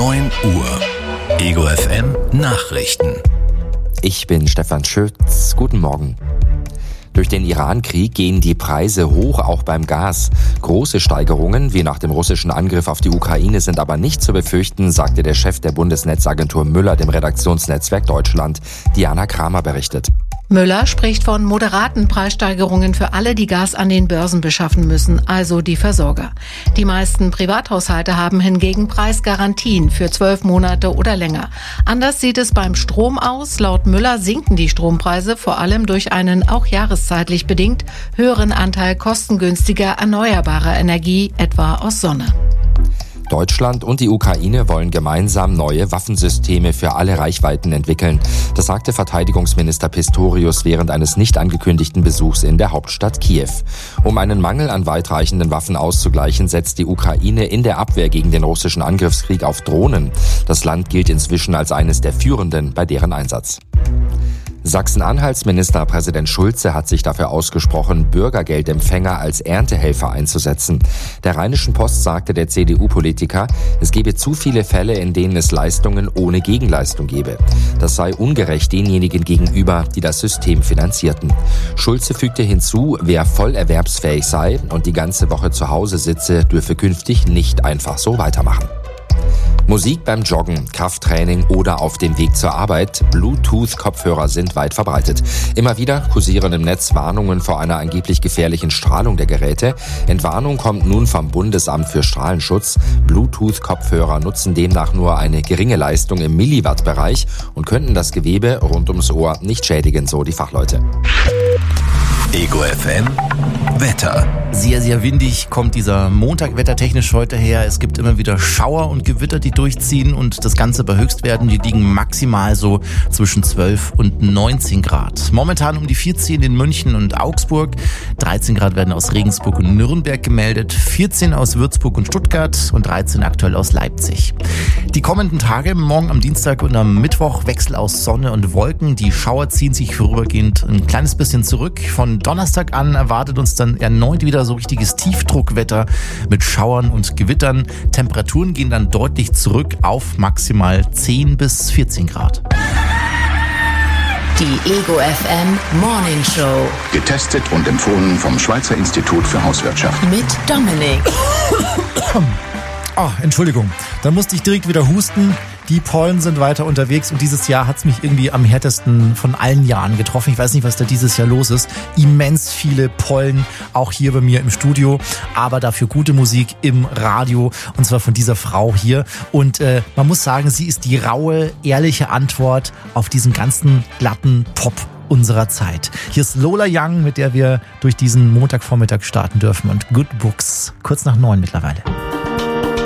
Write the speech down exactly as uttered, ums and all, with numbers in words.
neun Uhr. Ego F M Nachrichten. Ich bin Stefan Schütz. Guten Morgen. Durch den Iran-Krieg gehen die Preise hoch, auch beim Gas. Große Steigerungen wie nach dem russischen Angriff auf die Ukraine sind aber nicht zu befürchten, sagte der Chef der Bundesnetzagentur Müller dem Redaktionsnetzwerk Deutschland. Diana Kramer berichtet. Müller spricht von moderaten Preissteigerungen für alle, die Gas an den Börsen beschaffen müssen, also die Versorger. Die meisten Privathaushalte haben hingegen Preisgarantien für zwölf Monate oder länger. Anders sieht es beim Strom aus. Laut Müller sinken die Strompreise vor allem durch einen auch jahreszeitlich bedingt höheren Anteil kostengünstiger erneuerbarer Energie, etwa aus Sonne. Deutschland und die Ukraine wollen gemeinsam neue Waffensysteme für alle Reichweiten entwickeln. Das sagte Verteidigungsminister Pistorius während eines nicht angekündigten Besuchs in der Hauptstadt Kiew. Um einen Mangel an weitreichenden Waffen auszugleichen, setzt die Ukraine in der Abwehr gegen den russischen Angriffskrieg auf Drohnen. Das Land gilt inzwischen als eines der führenden bei deren Einsatz. Sachsen-Anhalts Ministerpräsident Schulze hat sich dafür ausgesprochen, Bürgergeldempfänger als Erntehelfer einzusetzen. Der Rheinischen Post sagte der C D U-Politiker, es gebe zu viele Fälle, in denen es Leistungen ohne Gegenleistung gebe. Das sei ungerecht denjenigen gegenüber, die das System finanzierten. Schulze fügte hinzu, wer voll erwerbsfähig sei und die ganze Woche zu Hause sitze, dürfe künftig nicht einfach so weitermachen. Musik beim Joggen, Krafttraining oder auf dem Weg zur Arbeit. Bluetooth-Kopfhörer sind weit verbreitet. Immer wieder kursieren im Netz Warnungen vor einer angeblich gefährlichen Strahlung der Geräte. Entwarnung kommt nun vom Bundesamt für Strahlenschutz. Bluetooth-Kopfhörer nutzen demnach nur eine geringe Leistung im Milliwatt-Bereich und könnten das Gewebe rund ums Ohr nicht schädigen, so die Fachleute. Ego F M Wetter. Sehr, sehr windig kommt dieser Montag wettertechnisch heute her. Es gibt immer wieder Schauer und Gewitter, die durchziehen und das Ganze bei Höchstwerten, die liegen maximal so zwischen zwölf und neunzehn Grad. Momentan um die vierzehn in München und Augsburg. dreizehn Grad werden aus Regensburg und Nürnberg gemeldet, vierzehn aus Würzburg und Stuttgart und dreizehn aktuell aus Leipzig. Die kommenden Tage, morgen am Dienstag und am Mittwoch, Wechsel aus Sonne und Wolken. Die Schauer ziehen sich vorübergehend ein kleines bisschen zurück. Von Donnerstag an erwartet uns dann erneut wieder so richtiges Tiefdruckwetter mit Schauern und Gewittern. Temperaturen gehen dann deutlich zurück auf maximal zehn bis vierzehn Grad. Die Ego F M Morning Show. Getestet und empfohlen vom Schweizer Institut für Hauswirtschaft. Mit Dominik. Oh, Entschuldigung, da musste ich direkt wieder husten. Die Pollen sind weiter unterwegs und dieses Jahr hat es mich irgendwie am härtesten von allen Jahren getroffen. Ich weiß nicht, was da dieses Jahr los ist. Immens viele Pollen, auch hier bei mir im Studio, aber dafür gute Musik im Radio und zwar von dieser Frau hier. Und äh, man muss sagen, sie ist die raue, ehrliche Antwort auf diesen ganzen glatten Pop unserer Zeit. Hier ist Lola Young, mit der wir durch diesen Montagvormittag starten dürfen und Good Books, kurz nach neun mittlerweile.